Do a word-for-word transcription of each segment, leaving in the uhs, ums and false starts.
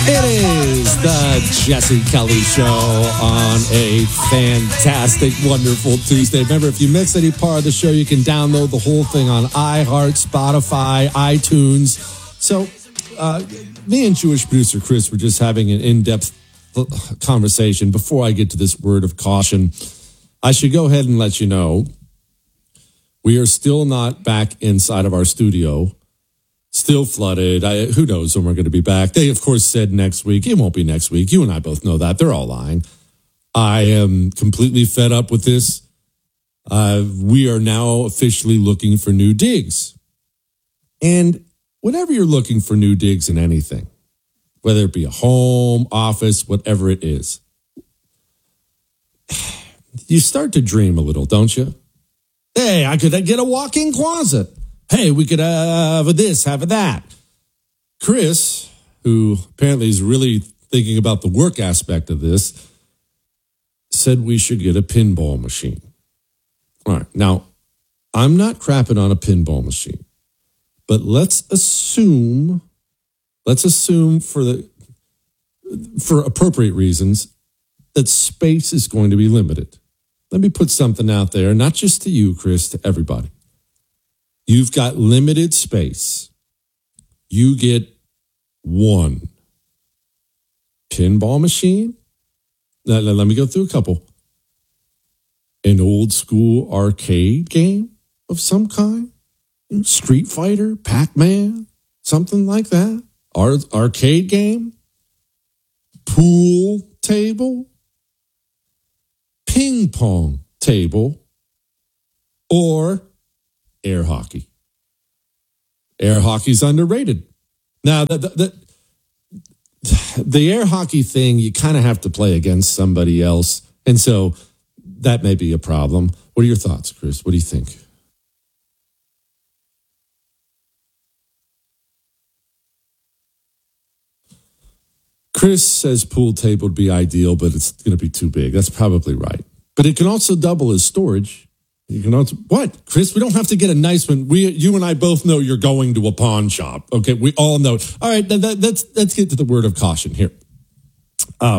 It is the Jesse Kelly Show on a fantastic, wonderful Tuesday. Remember, if you miss any part of the show, you can download the whole thing on iHeart, Spotify, iTunes. So, uh, me and Jewish producer Chris were just having an in-depth conversation. Before I get to this word of caution, I should go ahead and let you know we are still not back inside of our studio. Still flooded. I, who knows when we're going to be back? They, of course, said next week. It won't be next week. You and I both know that. They're all lying. I am completely fed up with this. Uh, we are now officially looking for new digs. And whenever you're looking for new digs in anything, whether it be a home, office, whatever it is, you start to dream a little, don't you? Hey, I could get a walk-in closet. Hey, we could have a this, have a that. Chris, who apparently is really thinking about the work aspect of this, said we should get a pinball machine. All right. Now, I'm not crapping on a pinball machine, but let's assume, let's assume for the, for appropriate reasons that space is going to be limited. Let me put something out there, not just to you, Chris, to everybody. You've got limited space. You get one pinball machine. Now, let me go through a couple. An old school arcade game of some kind. Street Fighter, Pac-Man, something like that. Ar- arcade game. Pool table. Ping pong table. Or air hockey. Air hockey's underrated. Now, the, the, the air hockey thing, you kind of have to play against somebody else. And so that may be a problem. What are your thoughts, Chris? What do you think? Chris says pool table would be ideal, but it's going to be too big. That's probably right. But it can also double as storage. You can also, what, Chris? We don't have to get a nice one. We, you and I both know you're going to a pawn shop. Okay, we all know. All right, that, that, let's let's get to the word of caution here. Uh,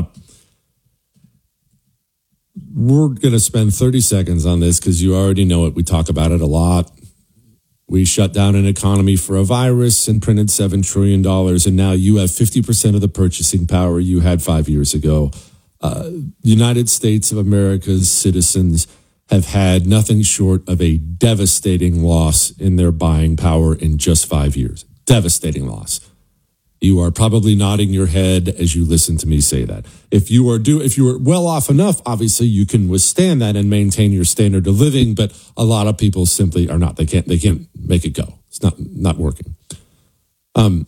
we're going to spend thirty seconds on this because you already know it. We talk about it a lot. We shut down an economy for a virus and printed seven trillion dollars, and now you have fifty percent of the purchasing power you had five years ago. Uh, United States of America's citizens have had nothing short of a devastating loss in their buying power in just five years. Devastating loss. You are probably nodding your head as you listen to me say that. If you are do, if you are well off enough, obviously you can withstand that and maintain your standard of living. But a lot of people simply are not. They can't. They can't make it go. It's not not working. Um,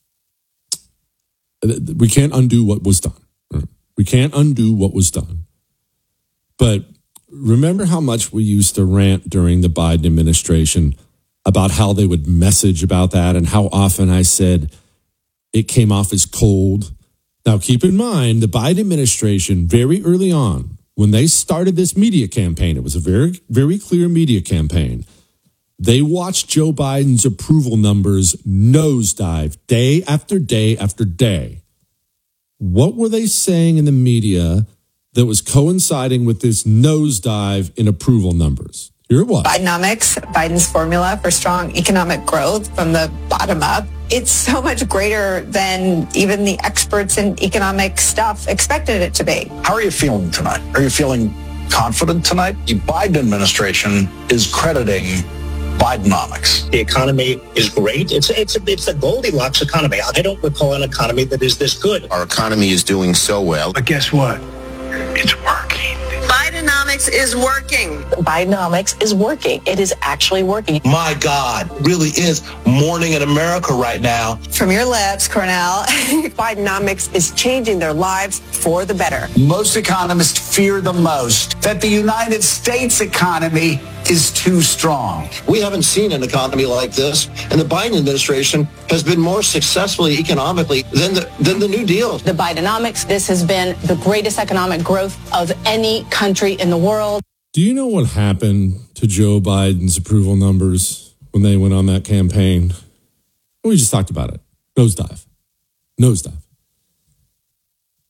we can't undo what was done. We can't undo what was done. But remember how much we used to rant during the Biden administration about how they would message about that and how often I said it came off as cold. Now, keep in mind, the Biden administration, very early on, when they started this media campaign, it was a very, very clear media campaign. They watched Joe Biden's approval numbers nosedive day after day after day. What were they saying in the media that was coinciding with this nosedive in approval numbers? Here it was. Bidenomics, Biden's formula for strong economic growth from the bottom up. It's so much greater than even the experts in economic stuff expected it to be. How are you feeling tonight? Are you feeling confident tonight? The Biden administration is crediting Bidenomics. The economy is great. It's it's it's the Goldilocks economy. I don't recall an economy that is this good. Our economy is doing so well. But guess what? It's working. Bidenomics is working. Bidenomics is working. It is actually working. My God, really is morning in America right now. From your lips, Cornell. Bidenomics is changing their lives for the better. Most economists fear the most that the United States economy is too strong. We haven't seen an economy like this, and the Biden administration has been more successfully economically than the, than the New Deal. The Bidenomics, this has been the greatest economic growth of any country in the world. Do you know what happened to Joe Biden's approval numbers when they went on that campaign? We just talked about it. Nosedive. Nosedive.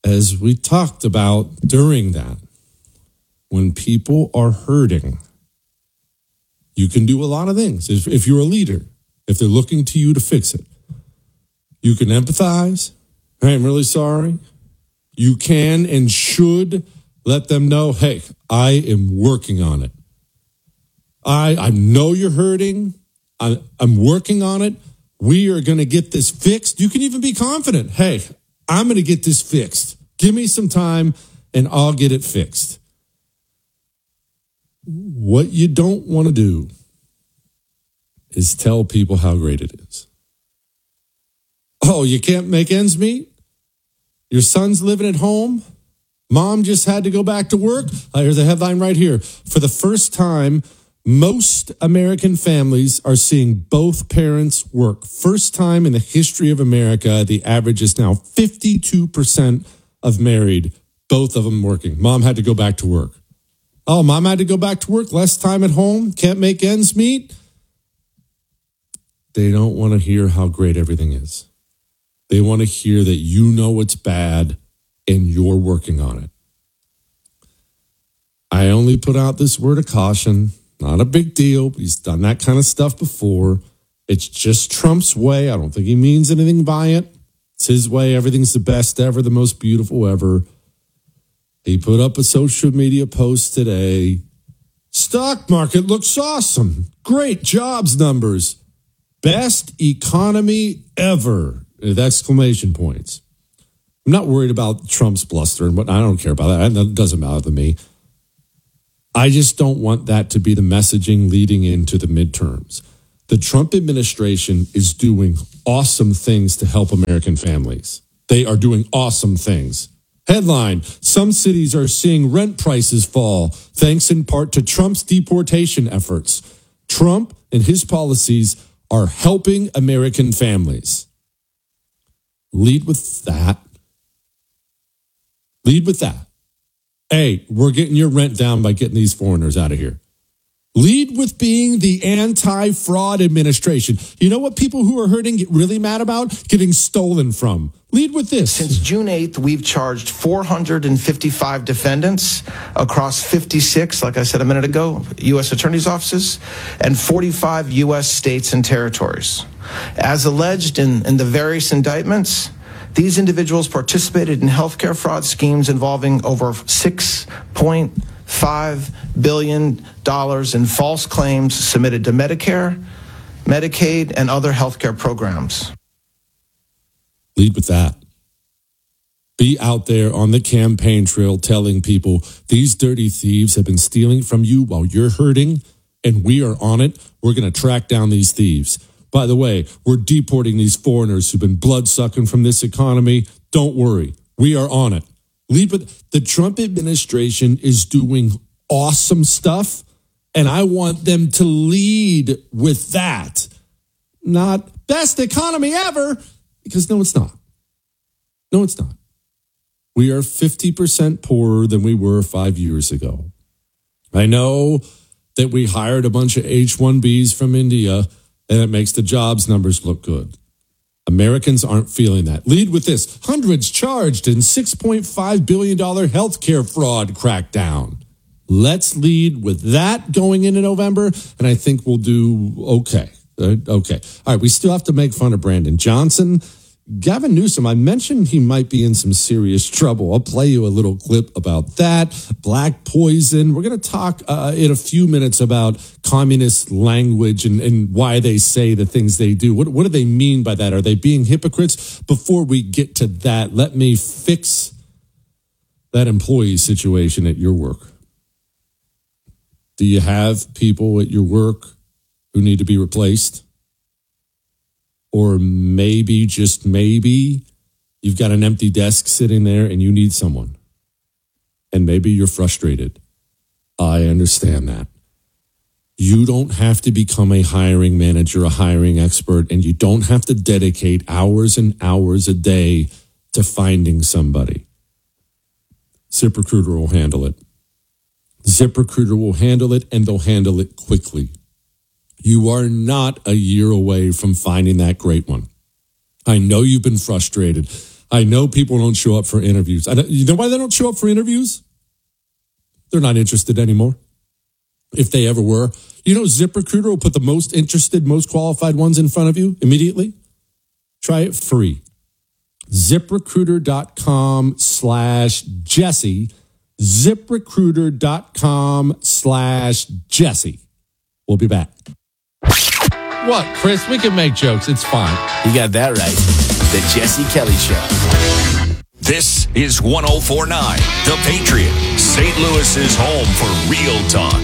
as we talked about during that, when people are hurting, you can do a lot of things. If, if you're a leader, if they're looking to you to fix it, you can empathize. Hey, I'm really sorry. You can and should let them know, hey, I am working on it. I, I know you're hurting. I, I'm working on it. We are going to get this fixed. You can even be confident. Hey, I'm going to get this fixed. Give me some time and I'll get it fixed. What you don't want to do is tell people how great it is. Oh, you can't make ends meet? Your son's living at home? Mom just had to go back to work? Uh, here's the headline right here. For the first time, most American families are seeing both parents work. First time in the history of America, the average is now fifty-two percent of married, both of them working. Mom had to go back to work. Oh, mom had to go back to work, less time at home, can't make ends meet. They don't want to hear how great everything is. They want to hear that you know it's bad and you're working on it. I only put out this word of caution. Not a big deal. He's done that kind of stuff before. It's just Trump's way. I don't think he means anything by it. It's his way. Everything's the best ever, the most beautiful ever. He put up a social media post today. Stock market looks awesome. Great jobs numbers. Best economy ever. With exclamation points. I'm not worried about Trump's bluster, but I don't care about that. That doesn't matter to me. I just don't want that to be the messaging leading into the midterms. The Trump administration is doing awesome things to help American families. They are doing awesome things. Headline, some cities are seeing rent prices fall, thanks in part to Trump's deportation efforts. Trump and his policies are helping American families. Lead with that. Lead with that. Hey, we're getting your rent down by getting these foreigners out of here. Lead with being the anti-fraud administration. You know what people who are hurting get really mad about? Getting stolen from. Lead with this. Since June eighth, we've charged four hundred fifty-five defendants across fifty-six, like I said a minute ago, U S attorney's offices, and forty-five U S states and territories. As alleged in, in the various indictments, these individuals participated in healthcare fraud schemes involving over six point five billion dollars in false claims submitted to Medicare, Medicaid, and other healthcare programs. Lead with that. Be out there on the campaign trail telling people these dirty thieves have been stealing from you while you're hurting, and we are on it. We're going to track down these thieves. By the way, we're deporting these foreigners who've been blood-sucking from this economy. Don't worry. We are on it. Lead with the Trump administration is doing awesome stuff, and I want them to lead with that. Not best economy ever, because no, it's not. No, it's not. We are fifty percent poorer than we were five years ago. I know that we hired a bunch of H one Bs from India, and it makes the jobs numbers look good. Americans aren't feeling that. Lead with this. Hundreds charged in six point five billion dollars healthcare fraud crackdown. Let's lead with that going into November, and I think we'll do okay. Uh, okay. All right, we still have to make fun of Brandon Johnson. Gavin Newsom, I mentioned he might be in some serious trouble. I'll play you a little clip about that. Black poison. We're going to talk uh, in a few minutes about communist language and, and why they say the things they do. What, what do they mean by that? Are they being hypocrites? Before we get to that, let me fix that employee situation at your work. Do you have people at your work who need to be replaced? Or maybe, just maybe, you've got an empty desk sitting there and you need someone. And maybe you're frustrated. I understand that. You don't have to become a hiring manager, a hiring expert, and you don't have to dedicate hours and hours a day to finding somebody. ZipRecruiter will handle it. ZipRecruiter will handle it, and they'll handle it quickly. You are not a year away from finding that great one. I know you've been frustrated. I know people don't show up for interviews. I don't, you know why they don't show up for interviews? They're not interested anymore. If they ever were. You know, ZipRecruiter will put the most interested, most qualified ones in front of you immediately. Try it free. ZipRecruiter.com slash Jesse. ZipRecruiter.com slash Jesse. We'll be back. What, Chris? We can make jokes. It's fine. You got that right. The Jesse Kelly Show. This is one oh four point nine, The Patriot, Saint Louis's home for real talk.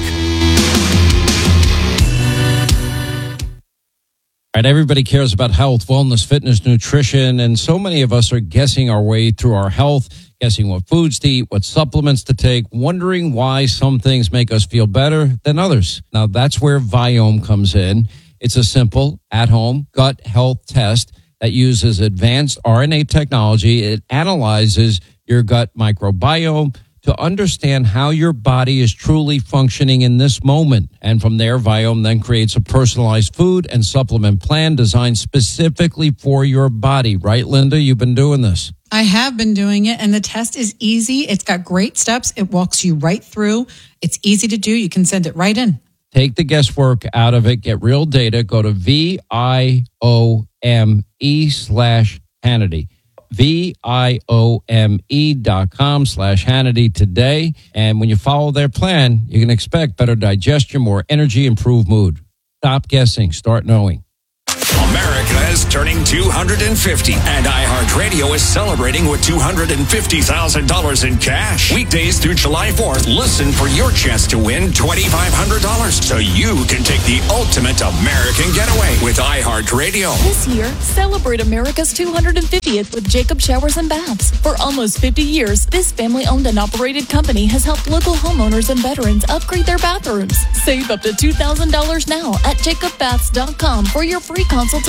All right, everybody cares about health, wellness, fitness, nutrition, and so many of us are guessing our way through our health, guessing what foods to eat, what supplements to take, wondering why some things make us feel better than others. Now, that's where Viome comes in. It's a simple, at-home gut health test that uses advanced R N A technology. It analyzes your gut microbiome to understand how your body is truly functioning in this moment. And from there, Viome then creates a personalized food and supplement plan designed specifically for your body. Right, Linda? You've been doing this. I have been doing it, and the test is easy. It's got great steps. It walks you right through. It's easy to do. You can send it right in. Take the guesswork out of it. Get real data. Go to V I O M E slash Hannity. V I O M E dot com slash Hannity today. And when you follow their plan, you can expect better digestion, more energy, improved mood. Stop guessing. Start knowing. America is turning two hundred fifty, and iHeartRadio is celebrating with two hundred fifty thousand dollars in cash. Weekdays through July fourth, listen for your chance to win twenty-five hundred dollars so you can take the ultimate American getaway with iHeartRadio. This year, celebrate America's two hundred fiftieth with Jacob Showers and Baths. For almost fifty years, this family-owned and operated company has helped local homeowners and veterans upgrade their bathrooms. Save up to two thousand dollars now at jacob baths dot com for your free consultation.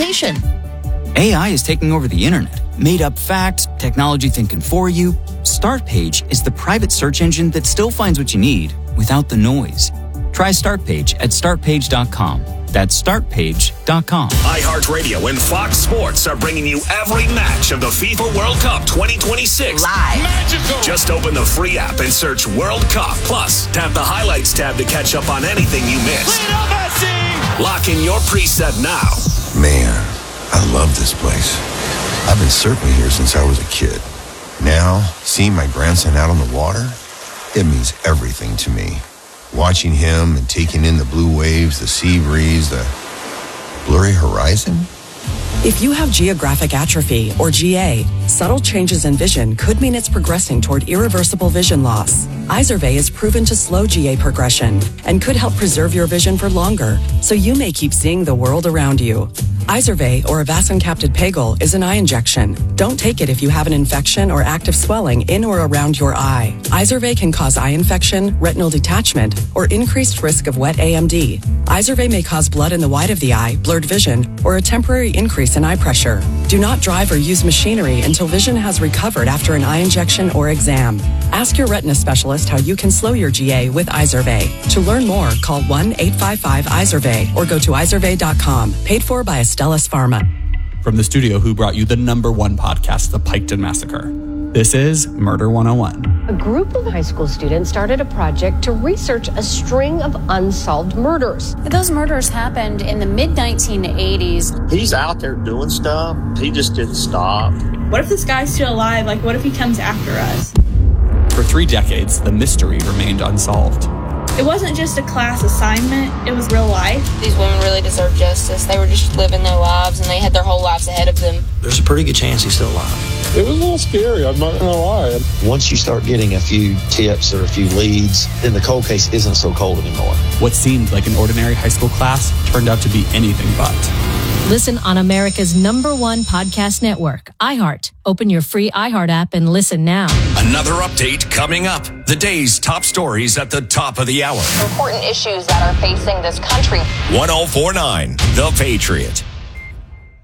A I is taking over the internet. Made up facts, technology thinking for you. Startpage is the private search engine that still finds what you need without the noise. Try Startpage at start page dot com. That's start page dot com. iHeartRadio and Fox Sports are bringing you every match of the FIFA World Cup twenty twenty-six. Live. Magical. Just open the free app and search World Cup. Plus, tap the highlights tab to catch up on anything you missed. Lock in your preset now. Man, I love this place. I've been surfing here since I was a kid. Now, seeing my grandson out on the water, it means everything to me. Watching him and taking in the blue waves, the sea breeze, the blurry horizon. If you have geographic atrophy, or G A, subtle changes in vision could mean it's progressing toward irreversible vision loss. Izervay is proven to slow G A progression and could help preserve your vision for longer, so you may keep seeing the world around you. Izervay, or avacincaptad pegol, is an eye injection. Don't take it if you have an infection or active swelling in or around your eye. Izervay can cause eye infection, retinal detachment, or increased risk of wet A M D. Izervay may cause blood in the white of the eye, blurred vision, or a temporary increase in eye pressure. Do not drive or use machinery until vision has recovered after an eye injection or exam. Ask your retina specialist how you can slow your G A with Izervay. To learn more, call one eight five five Izervay or go to izervay dot com. Paid for by Astellas Pharma. From the studio who brought you the number one podcast, The Piketon Massacre. This is Murder one oh one. A group of high school students started a project to research a string of unsolved murders. Those murders happened in the mid nineteen eighties. He's out there doing stuff. He just didn't stop. What if this guy's still alive? Like, what if he comes after us? For three decades, the mystery remained unsolved. It wasn't just a class assignment, it was real life. These women really deserve justice. They were just living their lives, and they had their whole lives ahead of them. There's a pretty good chance he's still alive. It was a little scary, I'm not gonna lie. Once you start getting a few tips or a few leads, then the cold case isn't so cold anymore. What seemed like an ordinary high school class turned out to be anything but. Listen on America's number one podcast network, iHeart. Open your free iHeart app and listen now. Another update coming up. The day's top stories at the top of the hour. Important issues that are facing this country. one oh four point nine, The Patriot.